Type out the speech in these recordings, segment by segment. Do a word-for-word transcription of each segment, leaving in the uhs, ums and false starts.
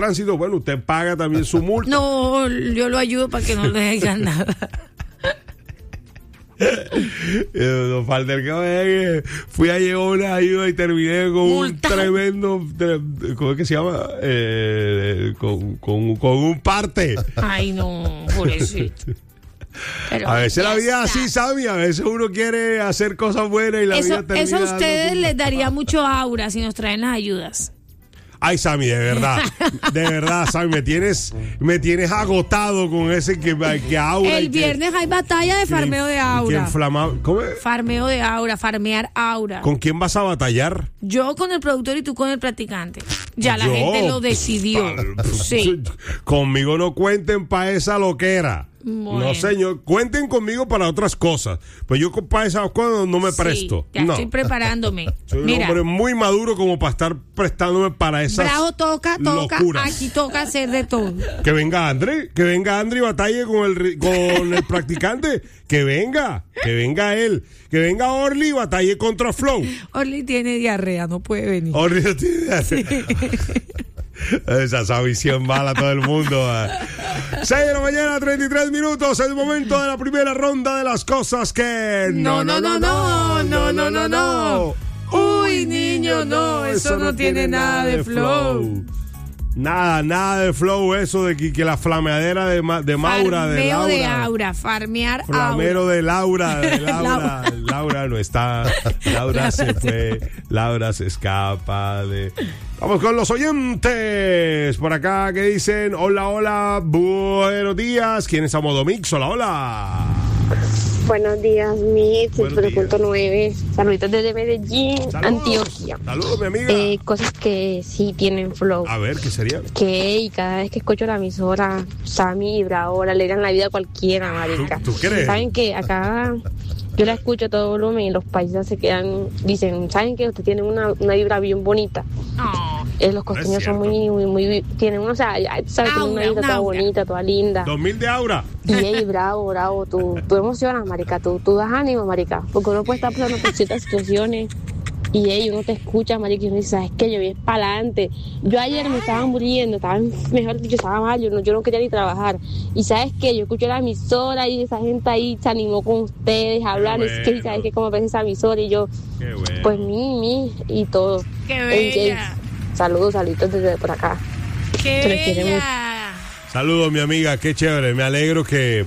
tránsito, bueno, usted paga también su multa. No, yo lo ayudo para que no le digan nada. No falta el que fui a llevar una ayuda y terminé con Multa. un tremendo, ¿cómo es que se llama? Eh, con, con, con un parte. Ay, no, pobrecito. Pero A veces la vida es está. así, Sammy, a veces uno quiere hacer cosas buenas y la Eso, vida termina eso a dando ustedes tumba. les daría mucho aura si nos traen las ayudas. Ay, Sammy, de verdad, de verdad, Sammy, me tienes, me tienes agotado con ese que, que aura. El y que- viernes hay batalla de que farmeo de que aura. inflama- ¿Cómo es? Farmeo de aura, farmear aura. ¿Con quién vas a batallar? Yo con el productor y tú con el practicante. Ya la Yo, gente lo decidió. Sí. Conmigo no cuenten para esa loquera. Bueno. No, señor, cuenten conmigo para otras cosas. Pues yo para esas cosas no me Sí, presto. ya no. estoy preparándome. Soy un Mira, hombre muy maduro como para estar prestándome para esas Bravo toca, toca, locuras. aquí toca hacer de todo. Que venga André, que venga André y batalle con el, ri- con el practicante. Que venga, que venga él. Que venga Orly y batalle contra Flow. Orly tiene diarrea, no puede venir. Orly no tiene- Esa visión mala a todo el mundo. seis de la mañana, treinta y tres minutos. Es el momento de la primera ronda de las cosas que. No, no, no, no, no, no, no, no. Uy, niño, no, eso no tiene nada de flow. Nada, nada de flow, eso de que, que la flameadera de, Ma- de Maura, de Farmeo Laura. de aura, farmear Flamero aura. de Laura, de Laura. Laura. Laura no está. Laura se fue. Laura se escapa de. Vamos con los oyentes. Por acá que dicen: hola, hola, buenos días. ¿Quién es a Modo Mix? Hola, hola. Buenos días, mi Buenos ciento punto nueve. Saluditos desde Medellín, Saludos. Antioquia. Saludos, mi amiga. Eh, cosas que sí tienen flow. A ver, ¿qué sería? Que y cada vez que escucho la emisora, Sammy y Bravo le alegran la vida a cualquiera, marica. ¿Tú- tú crees? ¿Saben que acá yo la escucho a todo volumen y los paisas se quedan, dicen, ¿saben que usted tiene una, una vibra bien bonita? Oh, Eh, los costeños son muy, muy, muy, tienen una, o sea, ya, tú sabes, tienen una Aura, vibra un toda aura. bonita, toda linda. Dos mil de Aura. Y ey, bravo, bravo, tú, tú emocionas, marica, tú, tú das ánimo, marica, porque uno puede estar pasando por ciertas situaciones y ey, uno te escucha, marica, y uno dice, ¿sabes qué? Yo voy para adelante. Yo ayer me estaba muriendo, estaba, mejor dicho, estaba mal, yo no, yo no quería ni trabajar. Y ¿sabes qué? Yo escuché la emisora y esa gente ahí se animó con ustedes a hablar, Qué es que bueno. ¿sabes qué? Como ves esa emisora y yo, Qué bueno. pues mi, mi, y todo. qué Ey, ey, bella. saludos, saluditos desde por acá. Qué Se les quiere bella. Saludos, mi amiga, qué chévere. Me alegro que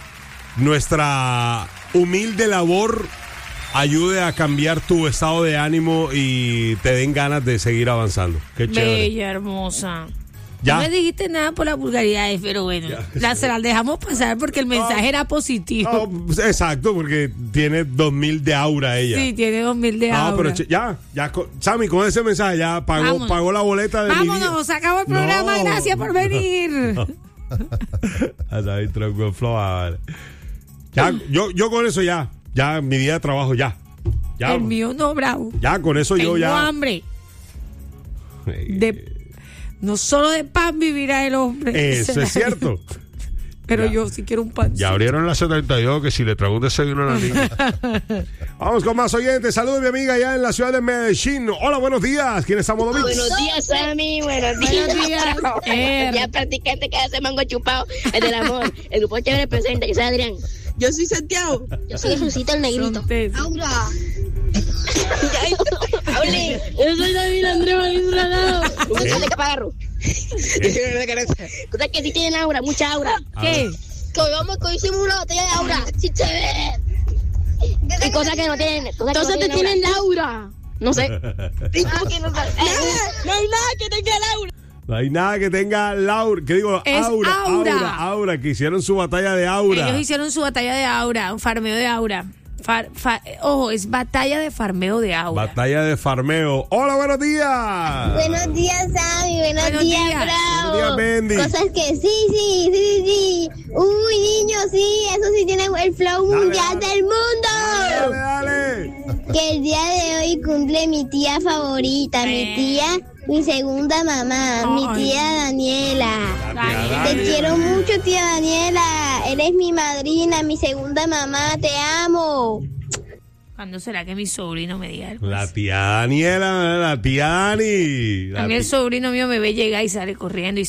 nuestra humilde labor ayude a cambiar tu estado de ánimo y te den ganas de seguir avanzando. Qué chévere. Bella, hermosa. Ya. No me dijiste nada por las vulgaridades, pero bueno, Ya. la, se las dejamos pasar porque el mensaje No. era positivo. No, pues, exacto, porque tiene dos mil de aura ella. Sí, tiene dos mil de Ah, aura. pero che- ya, ya, con- Sammy, con ese mensaje ya pagó, Vámonos. pagó la boleta de mi Vámonos, se acabó el programa, No. gracias por venir. A David Tronco en Flow, ah, vale. Ya, yo, yo con eso ya, ya mi día de trabajo ya. Ya, El mío no, bravo. ya con eso Tengo yo ya. hambre. De, no solo de pan vivirá el hombre. Eso es cierto. Pero Ya. yo sí quiero un pan. Ya abrieron la setenta y dos, que si le traigo un desayuno a la niña. Vamos con más oyentes. Saludos, mi amiga, allá en la ciudad de Medellín. Hola, buenos días. ¿Quién está a Modo Mix? Buenos días, Sammy. Buenos días. Buenos días, Er. Ya practicante que hace mango chupado. El del amor. El grupo chévere presente. Que sea Adrián. Yo soy Santiago. Yo soy Jesucito el negrito. Son tesos. Aura. Aule. Yo soy David Andrés Magistradado. ¿Usted sabe qué pagarro? Cosas que sí tienen aura, mucha aura. ¿Qué? Que hoy vamos que hicimos una botella de aura. Sí, se ve. Y cosas que no tienen. Cosas Entonces que te no tienen tienen aura. No sé. Ah, que no sabe. No hay nada que tenga Laura. No hay nada que tenga Laura, que digo, Es aura, aura. aura, aura, que hicieron su batalla de aura. Ellos hicieron su batalla de aura, un farmeo de aura. Far- fa- ojo, es batalla de farmeo de aura. Batalla de farmeo. Hola, buenos días. Buenos días, Sammy. Buenos, Buenos días, días. Bravo. Buenos días, Bendy. Cosas que sí, sí, sí, sí. Uy, niño, sí, eso sí tiene el flow Dale, mundial dale. del Dale, mundo. dale. Que el día de hoy cumple mi tía favorita, mi Eh. tía, mi segunda mamá, mi Ay. tía Daniela. Daniela. Te quiero mucho, tía Daniela. Eres mi madrina, mi segunda mamá. Te amo. ¿Cuándo será que mi sobrino me diga algo La así? tía Daniela, la tía Dani. La A mí el tía- sobrino mío me ve llegar y sale corriendo y